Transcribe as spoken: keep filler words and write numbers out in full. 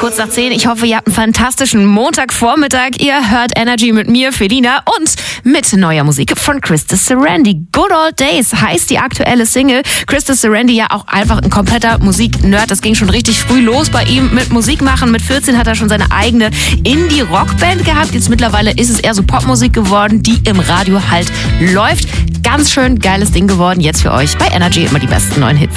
kurz nach zehn. Ich hoffe, ihr habt einen fantastischen Montagvormittag. Ihr hört Energy mit mir, Felina, und mit neuer Musik von Krista Serendi. Good Old Days heißt die aktuelle Single. Krista Serendi ja auch einfach ein kompletter Musiknerd. Das ging schon richtig früh los bei ihm mit Musik machen. Mit vierzehn hat er schon seine eigene Indie-Rockband gehabt. Jetzt mittlerweile ist es eher so Popmusik geworden, die im Radio halt läuft. Ganz schön geiles Ding geworden. Jetzt für euch bei Energy immer die besten neuen Hits.